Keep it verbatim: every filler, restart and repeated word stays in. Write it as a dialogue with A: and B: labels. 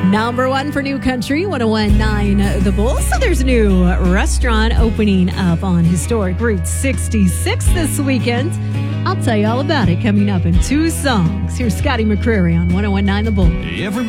A: Number one for New Country, one oh one point nine The Bull. So there's a new restaurant opening up on historic Route sixty-six this weekend. I'll tell you all about it coming up in two songs. Here's Scotty McCreery on one oh one point nine The Bull.
B: Every